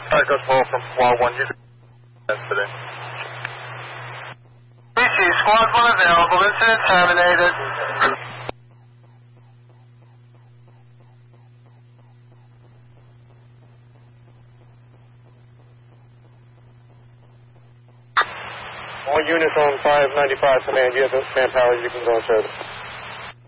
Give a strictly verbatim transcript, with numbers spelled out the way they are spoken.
Echo twelve from Squad one, you can incident. B C, Squad one available, incident terminated. All units on five ninety-five command, you have the manpower, you can go in service.